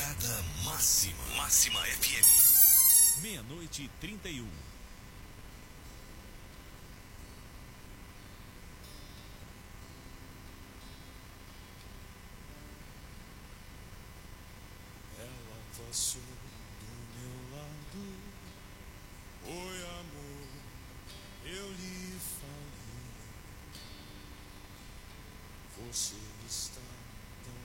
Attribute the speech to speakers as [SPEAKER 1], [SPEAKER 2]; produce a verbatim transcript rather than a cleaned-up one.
[SPEAKER 1] Morada Máxima. Máxima F M.
[SPEAKER 2] Meia-noite e trinta e um.
[SPEAKER 3] Ela passou do meu lado. Oi, amor, eu lhe falei. Você